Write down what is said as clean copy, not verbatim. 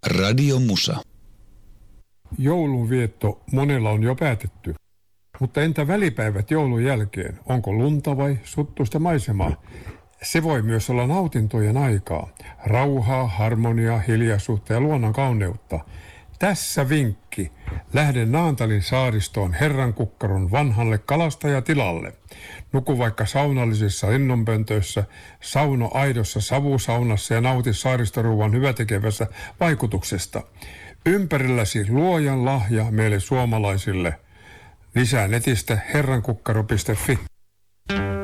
Radio Musa. Joulunvietto monella on jo päätetty. Mutta entä välipäivät joulun jälkeen? Onko lunta vai suttuista maisemaa? Se voi myös olla nautintojen aikaa. Rauhaa, harmoniaa, hiljaisuutta ja luonnon kauneutta. Tässä vinkki. Lähde Naantalin saaristoon Herrankukkaron vanhalle kalastajatilalle. Nuku vaikka saunallisissa linnunpöntöissä, sauno aidossa savusaunassa ja nauti saaristoruuan hyvätekevässä vaikutuksesta. Ympärilläsi luojan lahja meille suomalaisille. Lisää netistä herrankukkaro.fi.